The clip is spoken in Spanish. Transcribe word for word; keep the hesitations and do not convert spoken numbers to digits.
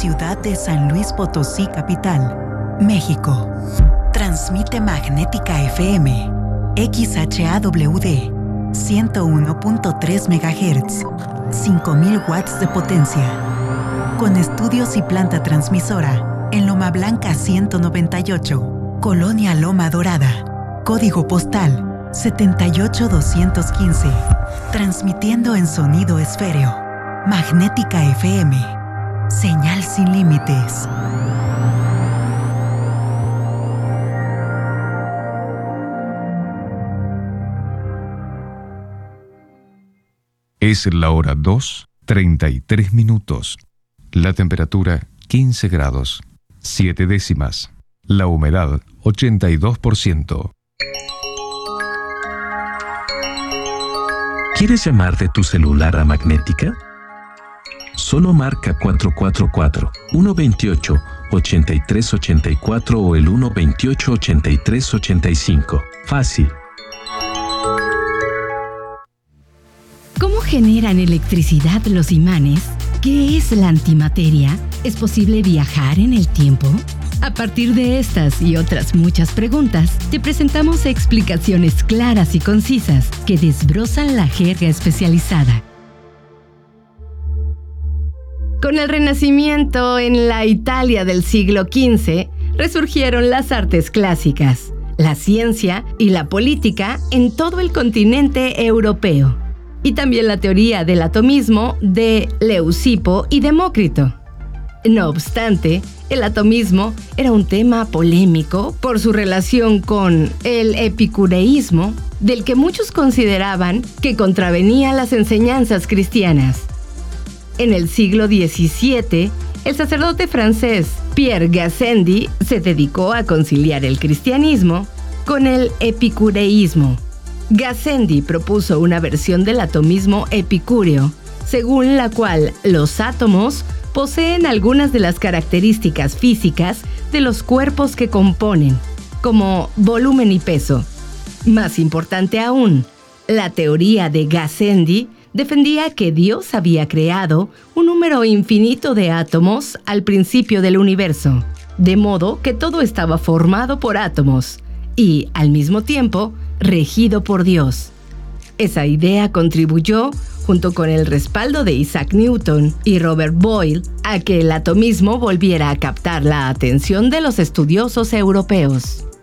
ciudad de San Luis Potosí, capital, México. Transmite Magnética F M, X H A W D, ciento uno punto tres megahertz, cinco mil watts de potencia. Con estudios y planta transmisora en Loma Blanca ciento noventa y ocho, Colonia Loma Dorada. Código postal setenta y ocho doscientos quince. Transmitiendo en sonido esféreo. Magnética F M. Señal sin límites. Es la hora dos, treinta y tres minutos. La temperatura quince grados, siete décimas. La humedad ochenta y dos por ciento. ¿Quieres llamar de tu celular a Magnética? Solo marca cuatro cuatro cuatro, uno dos ocho, ocho tres ocho cuatro o el uno dos ocho, ocho tres ocho cinco. Fácil. ¿Cómo generan electricidad los imanes? ¿Qué es la antimateria? ¿Es posible viajar en el tiempo? A partir de estas y otras muchas preguntas, te presentamos explicaciones claras y concisas que desbrozan la jerga especializada. Con el Renacimiento en la Italia del siglo quince, resurgieron las artes clásicas, la ciencia y la política en todo el continente europeo, y también la teoría del atomismo de Leucipo y Demócrito. No obstante, el atomismo era un tema polémico por su relación con el epicureísmo, del que muchos consideraban que contravenía las enseñanzas cristianas. En el siglo diecisiete, el sacerdote francés Pierre Gassendi se dedicó a conciliar el cristianismo con el epicureísmo. Gassendi propuso una versión del atomismo epicúreo, según la cual los átomos poseen algunas de las características físicas de los cuerpos que componen, como volumen y peso. Más importante aún, la teoría de Gassendi defendía que Dios había creado un número infinito de átomos al principio del universo, de modo que todo estaba formado por átomos y, al mismo tiempo, regido por Dios. Esa idea contribuyó, junto con el respaldo de Isaac Newton y Robert Boyle, a que el atomismo volviera a captar la atención de los estudiosos europeos.